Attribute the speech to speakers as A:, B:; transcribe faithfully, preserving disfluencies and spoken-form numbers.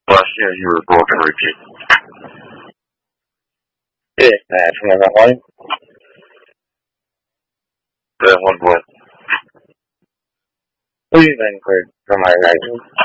A: Last year you were broken, repeat.
B: Iya, nah semasa kali
A: Telepon buat
B: Uy, man, for, for my life.